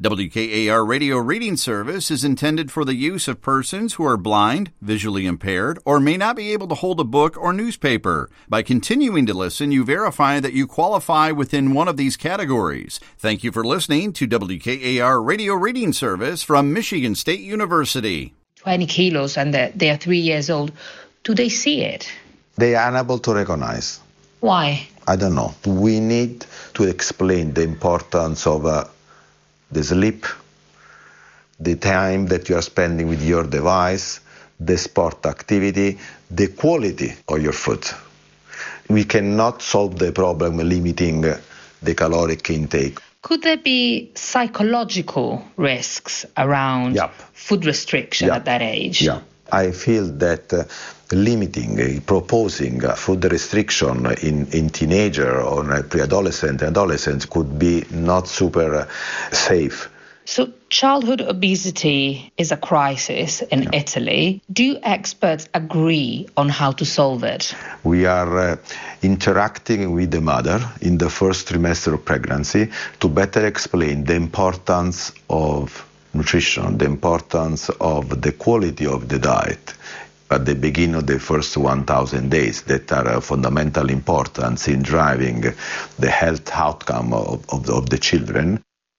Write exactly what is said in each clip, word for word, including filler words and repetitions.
W K A R Radio Reading Service is intended for the use of persons who are blind, visually impaired, or may not be able to hold a book or newspaper. By continuing to listen, you verify that you qualify within one of these categories. Thank you for listening to W K A R Radio Reading Service from Michigan State University. twenty kilos and they are three years old. Do they see it? They are unable to recognize. Why? I don't know. We need to explain the importance of uh, the sleep, the time that you are spending with your device, the sport activity, the quality of your food. We cannot solve the problem limiting the caloric intake. Could there be psychological risks around Yep. food restriction Yep. at that age? Yeah. I feel that uh, limiting, uh, proposing uh, food restriction in, in teenager or uh, pre-adolescent and adolescents could be not super uh, safe. So childhood obesity is a crisis in Yeah. Italy. Do experts agree on how to solve it? We are uh, interacting with the mother in the first trimester of pregnancy to better explain the importance of nutrition, the importance of the quality of the diet at the beginning of the first one thousand days that are of fundamental importance in driving the health outcome of, of, of the children.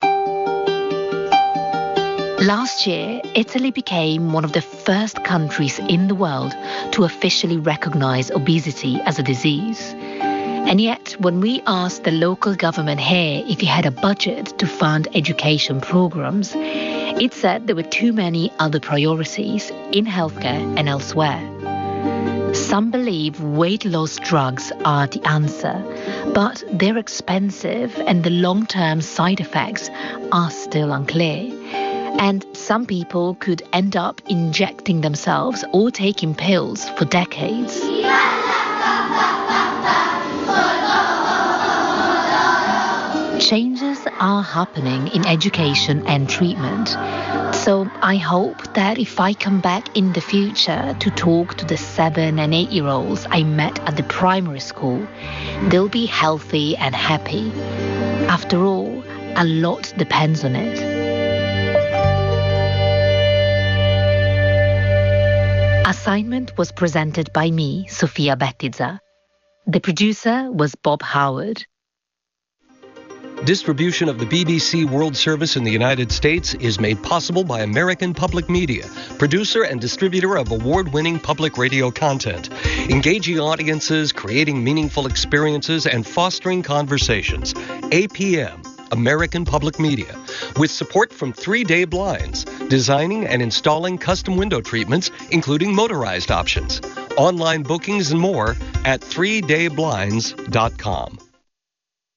Last year, Italy became one of the first countries in the world to officially recognize obesity as a disease. And yet, when we asked the local government here if it had a budget to fund education programs, it said there were too many other priorities in healthcare and elsewhere. Some believe weight loss drugs are the answer, but they're expensive and the long-term side effects are still unclear. And some people could end up injecting themselves or taking pills for decades. Changes are happening in education and treatment. So I hope that if I come back in the future to talk to the seven and eight year olds I met at the primary school, they'll be healthy and happy. After all, a lot depends on it. Assignment was presented by me, Sofia Bettiza. The producer was Bob Howard. Distribution of the B B C World Service in the United States is made possible by American Public Media, producer and distributor of award-winning public radio content, engaging audiences, creating meaningful experiences, and fostering conversations. A P M, American Public Media, with support from Three Day Blinds, designing and installing custom window treatments, including motorized options. Online bookings and more at three day blinds dot com.